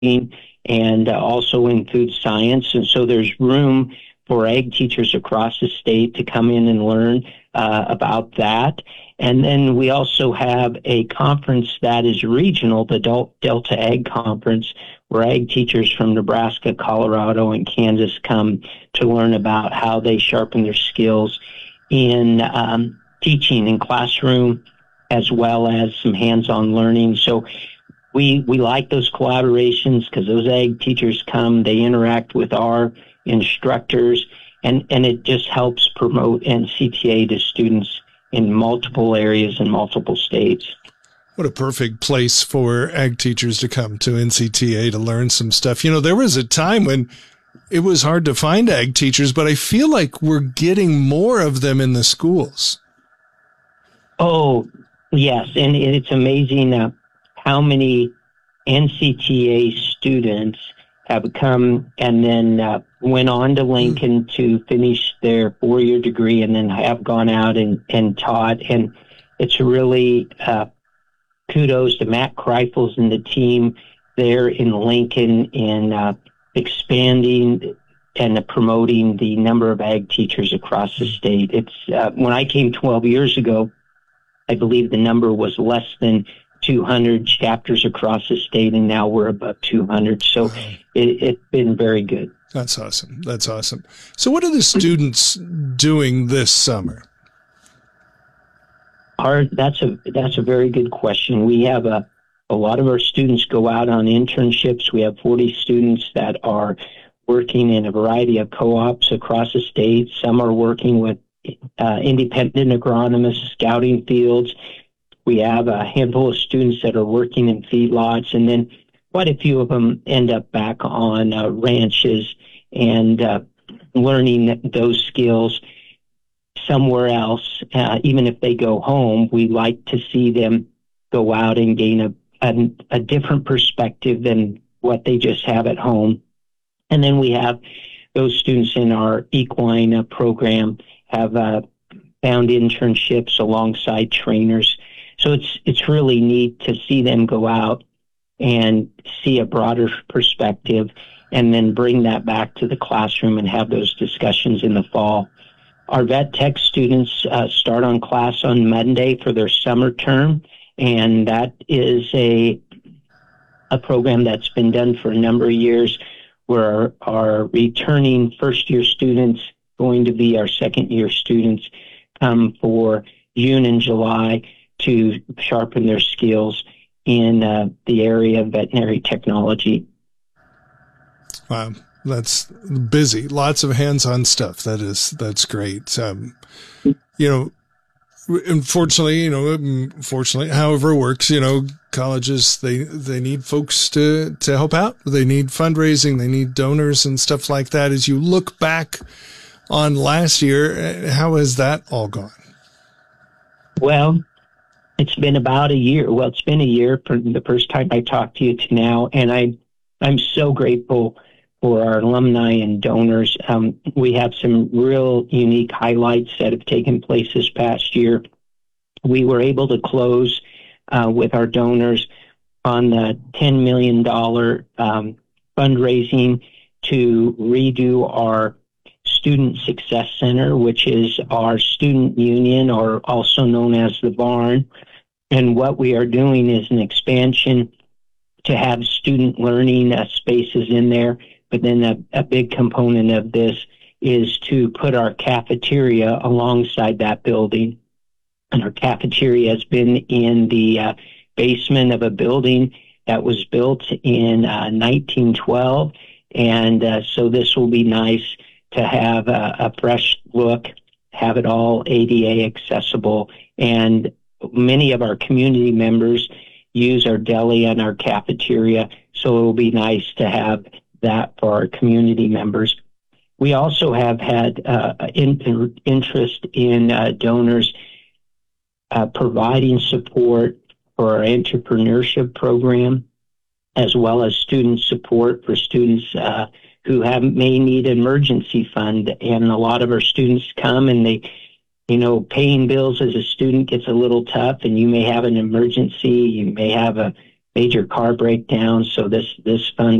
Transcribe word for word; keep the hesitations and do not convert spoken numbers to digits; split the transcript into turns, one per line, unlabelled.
and uh, also in food science. And so there's room for ag teachers across the state to come in and learn uh, about that. And then we also have a conference that is regional, the Delta Ag Conference, where ag teachers from Nebraska, Colorado, and Kansas come to learn about how they sharpen their skills in um, teaching in classroom, as well as some hands-on learning. So we we like those collaborations because those ag teachers come, they interact with our instructors, and, and it just helps promote N C T A to students in multiple areas in multiple states.
What a perfect place for ag teachers to come to N C T A to learn some stuff. You know, there was a time when it was hard to find ag teachers, but I feel like we're getting more of them in the schools.
Oh, yes. And it's amazing uh, how many N C T A students have come and then uh, went on to Lincoln mm. to finish their four-year degree and then have gone out and, and taught. And it's really uh, kudos to Matt Kreifels and the team there in Lincoln in uh, expanding and uh, promoting the number of ag teachers across the state. It's uh, when I came twelve years ago, I believe the number was less than two hundred chapters across the state, and now we're above two hundred. So wow. it, it's been very good.
That's awesome. That's awesome. So what are the students doing this summer?
Our, that's a that's a very good question. We have a, a lot of our students go out on internships. We have forty students that are working in a variety of co-ops across the state. Some are working with uh, independent agronomists, scouting fields. We have a handful of students that are working in feedlots, and then quite a few of them end up back on uh, ranches and uh, learning those skills somewhere else. Uh, even if they go home, we like to see them go out and gain a, a, a different perspective than what they just have at home. And then we have those students in our equine uh, program have uh, found internships alongside trainers. So it's it's really neat to see them go out and see a broader perspective and then bring that back to the classroom and have those discussions in the fall. Our vet tech students uh, start on class on Monday for their summer term, and that is a a program that's been done for a number of years where our returning first-year students, going to be our second-year students, come for June and July to sharpen their skills in uh, the area of veterinary technology.
Wow, that's busy. Lots of hands-on stuff. That is, that's great. Um, you know, unfortunately, you know, unfortunately, however it works, you know, colleges, they, they need folks to, to help out. They need fundraising. They need donors and stuff like that. As you look back on last year, how has that all gone?
Well, it's been about a year. Well, it's been a year from the first time I talked to you to now, and I, I'm so grateful for our alumni and donors. Um, we have some real unique highlights that have taken place this past year. We were able to close uh, with our donors on the ten million dollars um, fundraising to redo our Student Success Center, which is our student union, or also known as the barn. And what we are doing is an expansion to have student learning uh, spaces in there. But then a, a big component of this is to put our cafeteria alongside that building. And our cafeteria has been in the uh, basement of a building that was built in uh, nineteen twelve. And uh, so this will be nice to have a, a fresh look, have it all A D A accessible. And many of our community members use our deli and our cafeteria, so it will be nice to have that for our community members. We also have had uh, in, interest in uh, donors uh, providing support for our entrepreneurship program, as well as student support for students uh, who have may need an emergency fund. And a lot of our students come and they, you know, paying bills as a student gets a little tough, and you may have an emergency, you may have a major car breakdowns. So this, this fund